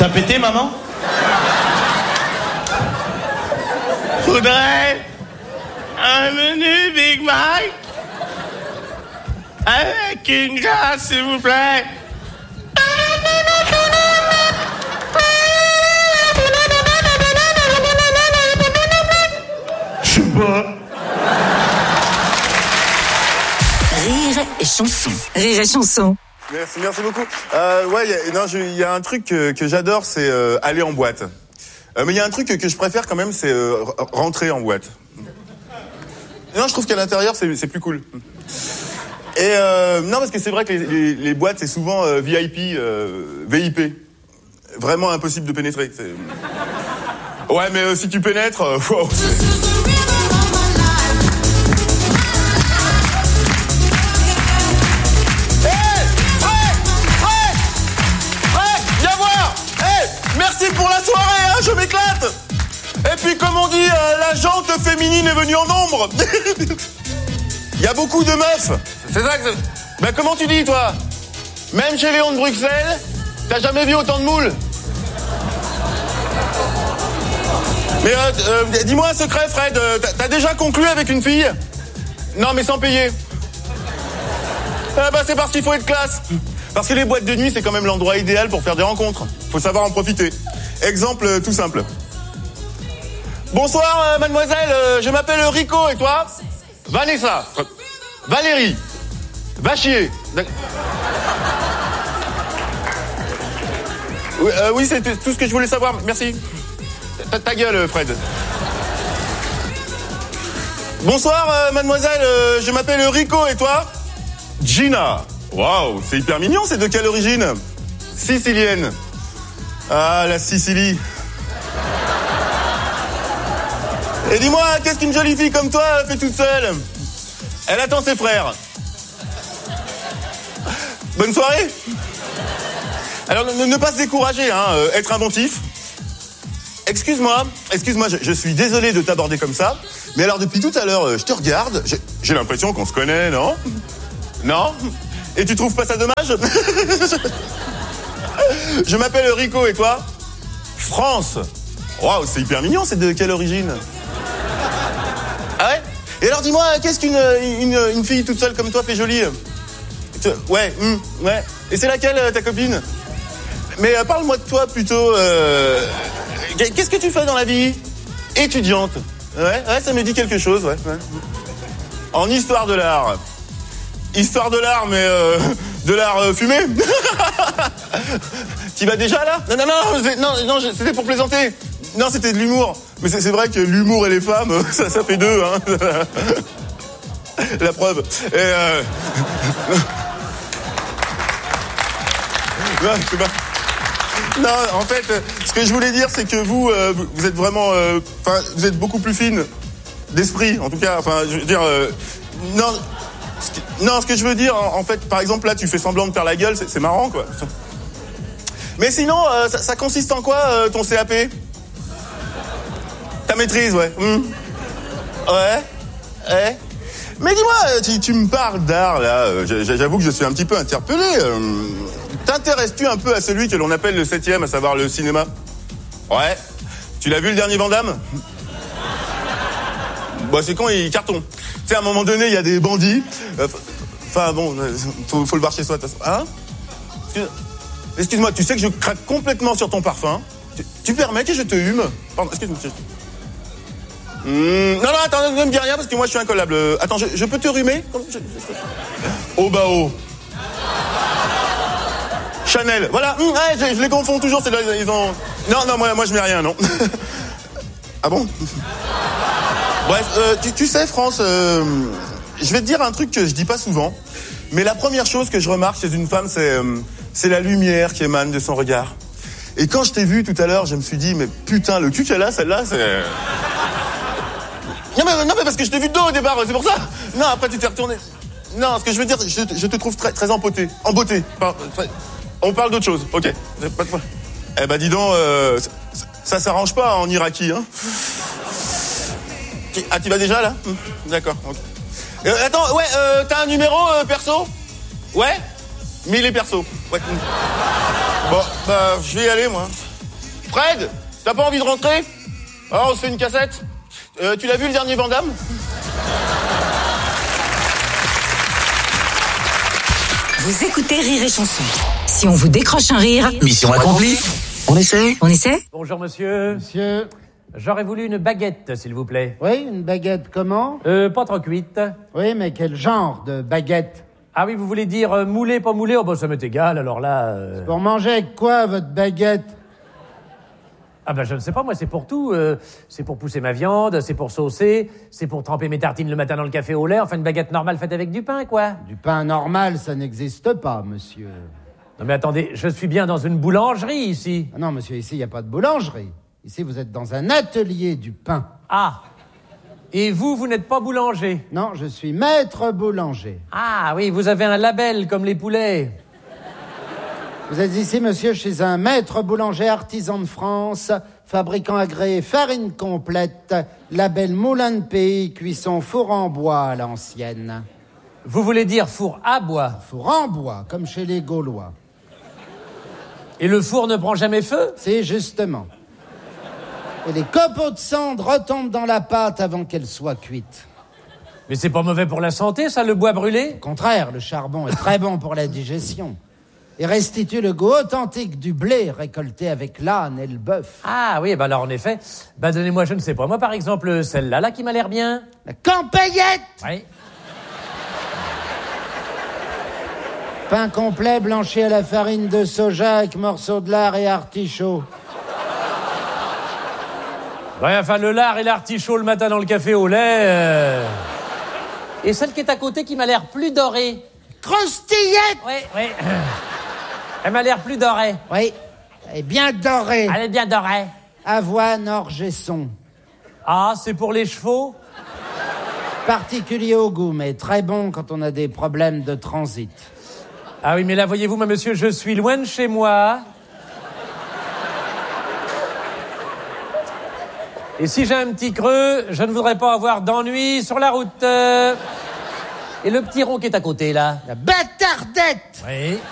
T'as pété, maman? Faudrait un menu Big Mac avec une glace, s'il vous plaît. Je sais pas. Rire et chanson. Rire et chanson. Merci beaucoup. Il y a un truc que j'adore, c'est aller en boîte. Mais il y a un truc que je préfère quand même, c'est rentrer en boîte. Non, je trouve qu'à l'intérieur, c'est plus cool. Et non, parce que c'est vrai que les boîtes, c'est souvent VIP, VIP. Vraiment impossible de pénétrer. Ouais, mais si tu pénètres, wow, Merci pour la soirée, hein, je m'éclate. Et puis comme on dit, la jante féminine est venue en nombre. Il y a beaucoup de meufs. C'est ça que... Ben comment tu dis toi? Même chez Léon de Bruxelles, t'as jamais vu autant de moules? Mais dis-moi un secret Fred, t'as déjà conclu avec une fille? Non mais sans payer. Ah bah c'est parce qu'il faut être classe. Parce que les boîtes de nuit, c'est quand même l'endroit idéal pour faire des rencontres. Faut savoir en profiter. Exemple tout simple. Bonsoir, mademoiselle, je m'appelle Rico, et toi? Vanessa. Valérie. Va chier. Oui, c'est tout ce que je voulais savoir, merci. Ta gueule, Fred. Bonsoir, mademoiselle, je m'appelle Rico, et toi? Gina. Waouh, c'est hyper mignon, c'est de quelle origine? Sicilienne. Ah, la Sicile. Et dis-moi, qu'est-ce qu'une jolie fille comme toi fait toute seule? Elle attend ses frères. Bonne soirée. Alors, ne pas se décourager, hein, être inventif. Excuse-moi, je suis désolé de t'aborder comme ça, mais alors depuis tout à l'heure, je te regarde, j'ai l'impression qu'on se connaît, non? Non? Et tu trouves pas ça dommage? Je m'appelle Rico, et toi? France. Waouh, c'est hyper mignon, c'est de quelle origine? Ah ouais? Et alors dis-moi, qu'est-ce qu'une fille toute seule comme toi fait jolie? Ouais, ouais. Et c'est laquelle ta copine? Mais parle-moi de toi plutôt. Qu'est-ce que tu fais dans la vie? Étudiante. Ouais, ça me dit quelque chose, ouais. En histoire de l'art. Histoire de l'art, mais de l'art fumé. Tu vas déjà là? Non, c'était pour plaisanter. Non, c'était de l'humour. Mais c'est vrai que l'humour et les femmes, ça fait deux, hein. La preuve. Et non, c'est pas... Non, en fait, ce que je voulais dire, c'est que vous êtes vraiment... vous êtes beaucoup plus fine d'esprit, en tout cas. Enfin, je veux dire... Non, ce que je veux dire, en fait, par exemple, là, tu fais semblant de faire la gueule, c'est marrant, quoi. Mais sinon, ça consiste en quoi, ton CAP? Ta maîtrise, ouais. Ouais. Mais dis-moi, tu me parles d'art, là. J'avoue que je suis un petit peu interpellé. T'intéresses-tu un peu à celui que l'on appelle le 7e, à savoir le cinéma? Ouais. Tu l'as vu, le dernier Van Damme? Bah, c'est quand il cartonne. Tu sais, à un moment donné, il y a des bandits. Enfin, bon, faut le voir chez soi, de toute façon. Hein? Excuse-moi, tu sais que je craque complètement sur ton parfum. Tu permets que je te hume? Pardon, excuse-moi. Non, attends, ne me dis rien parce que moi je suis incollable. Attends, je peux te rhumer? Au bao. Chanel, voilà. Je les confonds toujours. Ils ont... Non, moi je mets rien, non. Ah bon? Bref, tu sais, France, je vais te dire un truc que je dis pas souvent, mais la première chose que je remarque chez une femme, c'est la lumière qui émane de son regard. Et quand je t'ai vu tout à l'heure, je me suis dit, mais putain, le cul qu'elle a, celle-là, c'est... Non mais parce que je t'ai vu de dos au départ, c'est pour ça. Non, après tu t'es retourné. Non, ce que je veux dire, je te trouve très empoté. En beauté. On parle d'autre chose, ok. Pas de problème. Eh ben dis donc, ça s'arrange pas en Iraki, hein. Ah, tu vas déjà là? D'accord, ok. Attends, ouais, t'as un numéro perso? Ouais? Mais il est perso. Ouais. Bon, bah, je vais y aller, moi. Fred, t'as pas envie de rentrer? Oh, on se fait une cassette. Tu l'as vu le dernier Van Damme? Vous écoutez Rire et Chanson. Si on vous décroche un rire, Mission accomplie. On essaie? on essaie? Bonjour monsieur. Monsieur, J'aurais voulu une baguette, s'il vous plaît. oui, une baguette comment? Pas trop cuite. Oui, mais quel genre de baguette? Ah oui, vous voulez dire moulé, pas moulé? Oh bah ça m'est égal, alors là... Pour manger avec quoi, votre baguette? Ah bah je ne sais pas, moi c'est pour tout. C'est pour pousser ma viande, c'est pour saucer, c'est pour tremper mes tartines le matin dans le café au lait. Enfin une baguette normale faite avec du pain, quoi. Du pain normal, ça n'existe pas, monsieur. Non mais attendez, je suis bien dans une boulangerie ici. Ah non, monsieur, ici, il n'y a pas de boulangerie. Ici, vous êtes dans un atelier du pain. Ah. Et vous n'êtes pas boulanger? Non, je suis maître boulanger. Ah oui, vous avez un label comme les poulets. Vous êtes ici, monsieur, chez un maître boulanger artisan de France, fabricant agréé farine complète, label Moulin de Pays, cuisson four en bois à l'ancienne. Vous voulez dire four à bois? Four en bois, comme chez les Gaulois. Et le four ne prend jamais feu? C'est justement. Et les copeaux de cendre retombent dans la pâte avant qu'elle soit cuite. Mais c'est pas mauvais pour la santé, ça, le bois brûlé? Au contraire, le charbon est très bon pour la digestion. Et restitue le goût authentique du blé récolté avec l'âne et le bœuf. Ah oui, bah alors en effet, bah donnez-moi, je ne sais pas, moi par exemple, celle-là, là qui m'a l'air bien. La campagnette! Oui. Pain complet blanchi à la farine de soja avec morceaux de lard et artichaut. Ouais, enfin, le lard et l'artichaut le matin dans le café au lait. Et celle qui est à côté qui m'a l'air plus dorée. Croustillette! Oui. Elle m'a l'air plus dorée. Oui, elle est bien dorée. Elle est bien dorée. Avoine, orge et son. Ah, c'est pour les chevaux? Particulier au goût, mais très bon quand on a des problèmes de transit. Ah oui, mais là, voyez-vous, moi, monsieur, je suis loin de chez moi. Et si j'ai un petit creux, je ne voudrais pas avoir d'ennui sur la route. Et le petit rond qui est à côté, là? La bâtardette! Oui.